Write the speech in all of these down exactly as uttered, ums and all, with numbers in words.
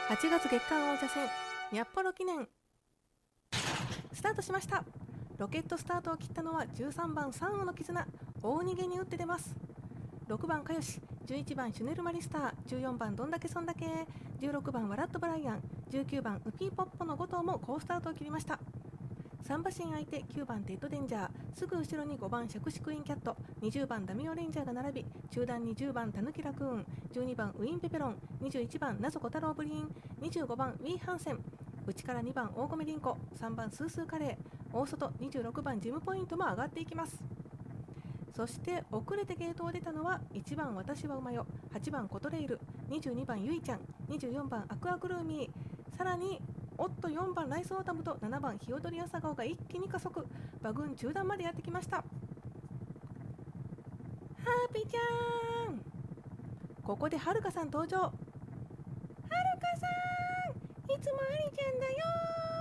はちがつ月間王者戦ニャッポロ記念スタートしました。ロケットスタートを切ったのはじゅうさんばんサンウの絆、大逃げに打って出ます。ろくばんカヨシ、じゅういちばんシュネルマリスター、じゅうよんばんどんだけそんだけ、じゅうろくばんワラットブライアン、じゅうきゅうばんウピーポッポのご頭も好スタートを切りました。さん馬身相手きゅうばんテッドデンジャー、すぐ後ろにごばんシャクシクインキャット、にじゅうばんダミオレンジャーが並び、中段にじゅうばんタヌキラクーン、じゅうにばんウィンペペロン、にじゅういちばんナゾコタロウブリーン、にじゅうごばんウィーハンセン、内からにばん大米リンコ、さんばんスースーカレー、大外にじゅうろくばんジムポイントも上がっていきます。そして遅れてゲートを出たのはいちばん私は馬よ、はちばんコトレイル、にじゅうにばんゆいちゃん、にじゅうよんばんアクアクルーミー、さらにおっとよんばんライスオータムとななばんヒヨドリアサガオが一気に加速、馬群中段までやってきました。ハーピーちゃん、ここではるかさん登場。はるかさん、いつもありちゃんだよ。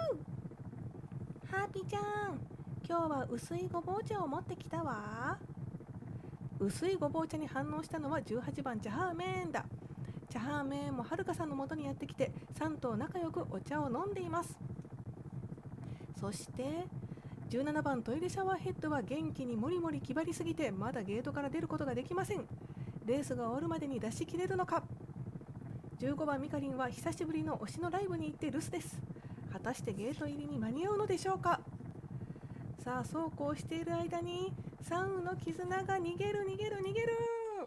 ハーピーちゃん、今日は薄いごぼう茶を持ってきたわ。薄いごぼう茶に反応したのはじゅうはちばんチャハーメーンだ。チャハーメーンもはるかさんの元にやってきてさん頭仲良くお茶を飲んでいます。そしてじゅうななばんトイレシャワーヘッドは元気にもりもり気張りすぎてまだゲートから出ることができません。レースが終わるまでに出し切れるのか。じゅうごばんミカリンは久しぶりの推しのライブに行って留守です。果たしてゲート入りに間に合うのでしょうか。さあそうこうしている間にサンウの絆が逃げる逃げる逃げる。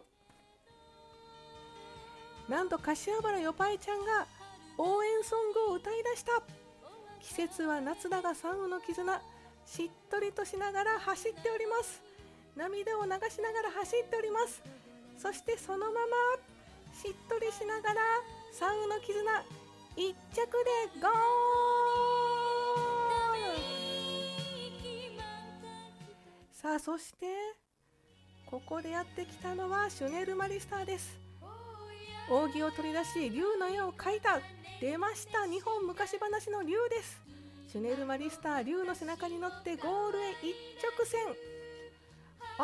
なんと柏原よぱいちゃんが応援ソングを歌い出した。季節は夏だがサンウの絆、しっとりとしながら走っております。涙を流しながら走っております。そしてそのまましっとりしながらサンウの絆一着でゴール。さあそしてここでやってきたのはシュネルマリスターです。扇を取り出し竜の絵を描いた。出ました、日本昔話の竜です。シュネルマリスター竜の背中に乗ってゴールへ一直線。